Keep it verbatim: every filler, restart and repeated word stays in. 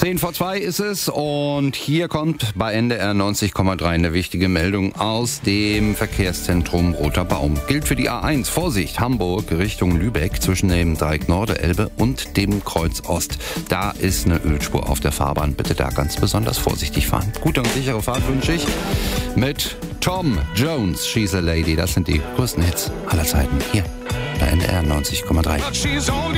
Zehn vor zwei ist es und hier kommt bei N D R neunzig Komma drei eine wichtige Meldung aus dem Verkehrszentrum Roter Baum. Gilt für die A eins. Vorsicht, Hamburg Richtung Lübeck zwischen dem Dreieck Norde Elbe und dem Kreuz Ost. Da ist eine Ölspur auf der Fahrbahn. Bitte da ganz besonders vorsichtig fahren. Gute und sichere Fahrt wünsche ich mit Tom Jones, She's a Lady. Das sind die größten Hits aller Zeiten hier bei N D R neunzig Komma drei.